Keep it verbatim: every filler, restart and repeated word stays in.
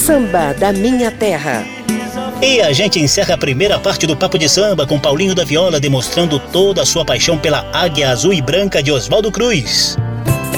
samba da minha terra. E a gente encerra a primeira parte do Papo de Samba com Paulinho da Viola demonstrando toda a sua paixão pela águia azul e branca de Oswaldo Cruz.